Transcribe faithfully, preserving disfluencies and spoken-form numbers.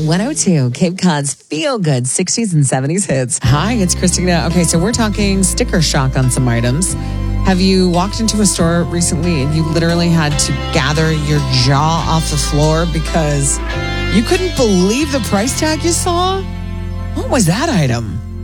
one oh two, Cape Cod's feel-good sixties and seventies hits. Hi, it's Christina. Okay, so we're talking sticker shock on some items. Have you walked into a store recently and you literally had to gather your jaw off the floor because you couldn't believe the price tag you saw? What was that item?